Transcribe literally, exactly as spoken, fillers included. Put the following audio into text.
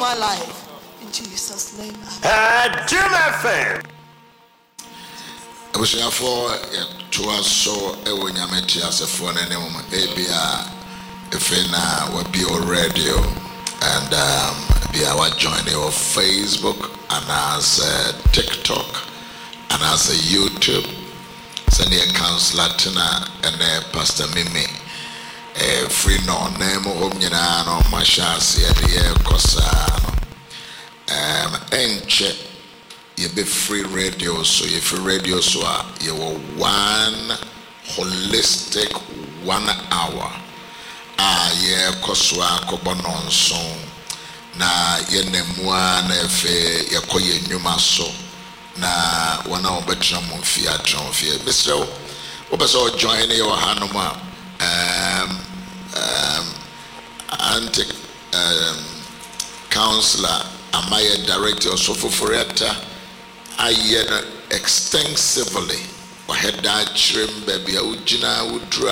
my life. In Jesus' name. Uh, Jim F M. I was here for to us so a when you met us for an animal, A B R, if in a be on radio, and um, be our join your Facebook, and as uh, TikTok, and as a YouTube, send your counselor Tina and uh, Pastor Mimi. Uh, free no name of Nano, Mashas, Yadia Cosano, um, and check. You be free radio, so if you radio so you will one holistic one hour. Ah, yeah, koswa kobonon song. Na ye nemwa na efe ye koye nyuma so. Na wana obetra mumfia tronfia. Mister Obeso join your hanuma. Um, um, anti um, counselor, Amaya director, so for Foretta. I hear extensively. I had that trim baby. I would